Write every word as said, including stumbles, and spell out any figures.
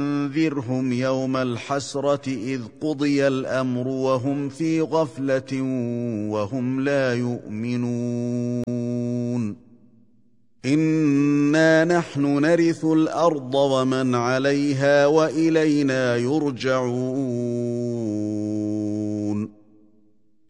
وأنذرهم يوم الحسرة إذ قضي الأمر وهم في غفلة وهم لا يؤمنون إنا نحن نرث الأرض ومن عليها وإلينا يرجعون